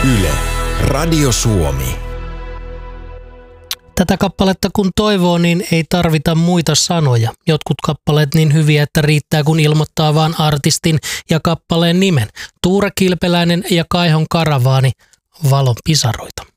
Yle, Radio Suomi. Tätä kappaletta kun toivoo, niin ei tarvita muita sanoja. Jotkut kappaleet niin hyviä, että riittää kun ilmoittaa vaan artistin ja kappaleen nimen. Tuura Kilpeläinen ja Kaihon Karavaani, Valon pisaroita.